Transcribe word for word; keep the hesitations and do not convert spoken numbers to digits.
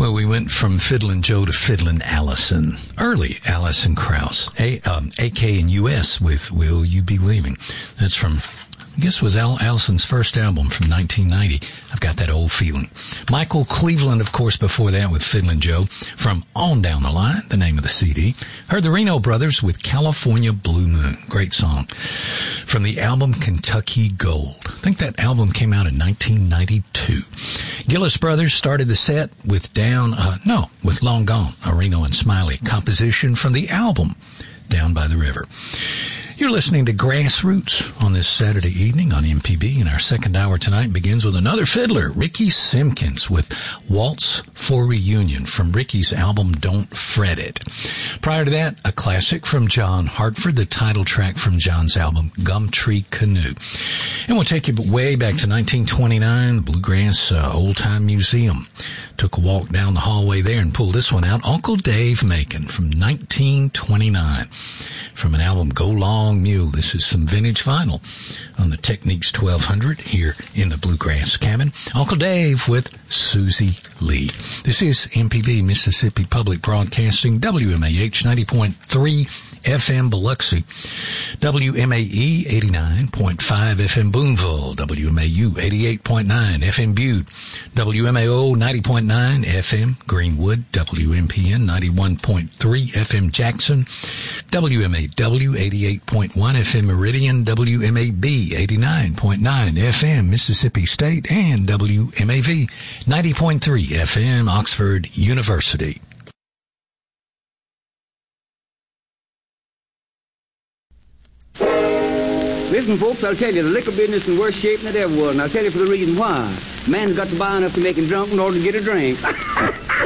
Well, we went from Fiddlin' Joe to Fiddlin' Allison. Early Alison Krauss. A, um, A K and U S with Will You Be Leaving. That's from, I guess it was Al- Allison's first album from nineteen ninety. I've got that old feeling. Michael Cleveland, of course, before that with Fiddlin' Joe. From On Down the Line, the name of the C D. Heard the Reno Brothers with California Blue Moon. Great song. From the album Kentucky Gold. I think that album came out in nineteen ninety-two. Gillis Brothers started the set with Down, uh, no, with Long Gone, a Reno and Smiley composition from the album Down by the River. You're listening to Grassroots on this Saturday evening on M P B, and our second hour tonight begins with another fiddler, Ricky Simpkins, with Waltz for Reunion from Ricky's album Don't Fret It. Prior to that, a classic from John Hartford, the title track from John's album Gumtree Canoe. And we'll take you way back to nineteen twenty-nine, the Bluegrass uh, Old Time Museum. Took a walk down the hallway there and pulled this one out, Uncle Dave Macon from nineteen twenty-nine. From an album Go Long Mule. This is some vintage vinyl on the Techniques twelve hundred here in the Bluegrass Cabin. Uncle Dave with Susie Lee. This is M P B, Mississippi Public Broadcasting, W M A H ninety point three F M Biloxi, W M A E eighty-nine point five F M Boonville, W M A U eighty-eight point nine F M Butte, W M A O ninety point nine F M Greenwood, W M P N ninety-one point three F M Jackson, W M A W eighty-eight point one F M Meridian, W M A B eighty-nine point nine F M Mississippi State, and W M A V ninety point three F M Oxford University. Listen, folks, I'll tell you, the liquor business is in worse shape than it ever was, and I'll tell you for the reason why. Man's got to buy enough to make him drunk in order to get a drink.